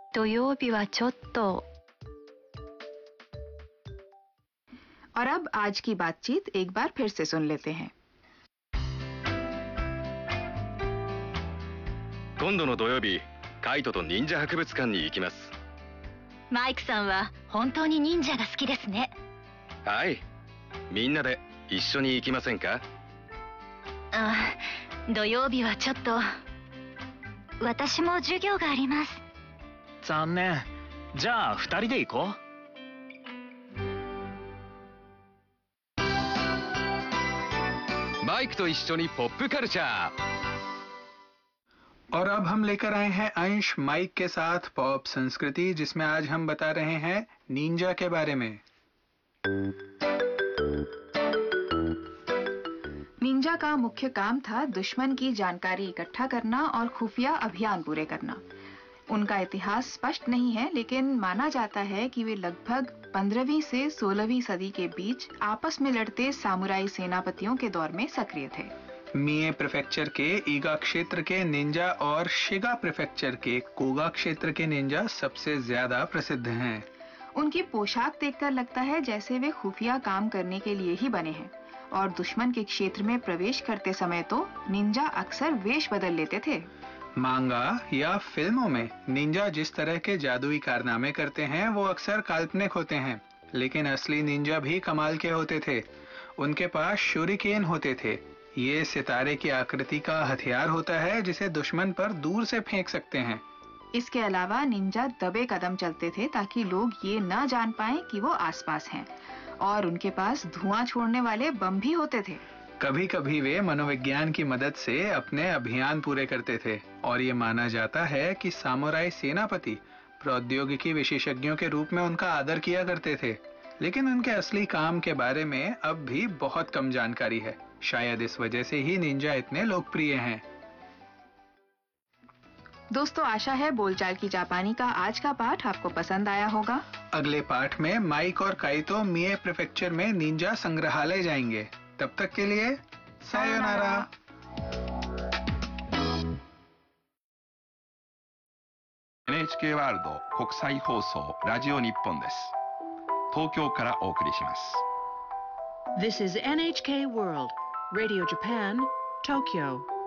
土曜日はちょっと और अब आज की बातचीत एक बार फिर से सुन लेते हैं। 今度の土曜日、カイトと忍者博物館に行きます。 マイクさんは本当に忍者が好きですね。 はい。みんなで一緒に行きませんか？ 土曜日はちょっと。私も授業があります。 残念。じゃあ2人で行こう。 マイクと一緒にポップカルチャー。 और अब हम लेकर आए हैं अंश माइक के साथ पॉप संस्कृति, जिसमें आज हम बता रहे हैं निंजा के बारे में। निंजा का मुख्य काम था दुश्मन की जानकारी इकट्ठा करना और खुफिया अभियान पूरे करना। उनका इतिहास स्पष्ट नहीं है, लेकिन माना जाता है कि वे लगभग 15वीं से 16वीं सदी के बीच आपस में लड़ते सामुराई सेनापतियों के दौर में सक्रिय थे। मिए प्रीफेक्चर के ईगा क्षेत्र के निंजा और शिगा प्रीफेक्चर के कोगा क्षेत्र के निंजा सबसे ज्यादा प्रसिद्ध हैं। उनकी पोशाक देखकर लगता है जैसे वे खुफिया काम करने के लिए ही बने हैं, और दुश्मन के क्षेत्र में प्रवेश करते समय तो निंजा अक्सर वेश बदल लेते थे। मांगा या फिल्मों में निंजा जिस तरह के जादुई कारनामे करते हैं वो अक्सर काल्पनिक होते हैं, लेकिन असली निंजा भी कमाल के होते थे। उनके पास शूरिकेन होते थे। ये सितारे की आकृति का हथियार होता है जिसे दुश्मन पर दूर से फेंक सकते हैं। इसके अलावा निंजा दबे कदम चलते थे ताकि लोग ये न जान पाएं कि वो आसपास हैं, और उनके पास धुआं छोड़ने वाले बम भी होते थे। कभी कभी वे मनोविज्ञान की मदद से अपने अभियान पूरे करते थे, और ये माना जाता है कि सामुराई सेनापति प्रौद्योगिकी विशेषज्ञों के रूप में उनका आदर किया करते थे। लेकिन उनके असली काम के बारे में अब भी बहुत कम जानकारी है। शायद इस वजह से ही निंजा इतने लोकप्रिय हैं। दोस्तों, आशा है बोलचाल की जापानी का आज का पाठ आपको पसंद आया होगा। अगले पाठ में माइक और काइतो मिए प्रीफेक्चर में निंजा संग्रहालय जाएंगे। तब तक के लिए sayonara. NHK ワールド国際放送ラジオ日本です。東京からお送りします。 This is NHK World, Radio Japan, Tokyo.